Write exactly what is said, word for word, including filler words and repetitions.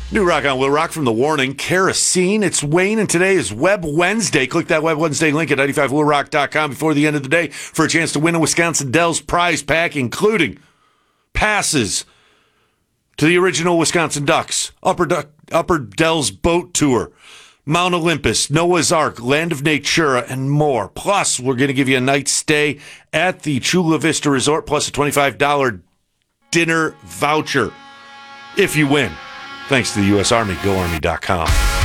New Rock on Will Rock from The Warning. Kerosene. It's Wayne, and today is Web Wednesday. Click that Web Wednesday link at ninety-five will rock dot com before the end of the day for a chance to win a Wisconsin Dells prize pack, including passes to the original Wisconsin Ducks, Upper, Duck, Upper Dells Boat Tour, Mount Olympus, Noah's Ark, Land of Natura, and more. Plus, we're going to give you a night's stay at the Chula Vista Resort, plus a twenty-five dollars dinner voucher if you win. Thanks to the U S Army, go army dot com.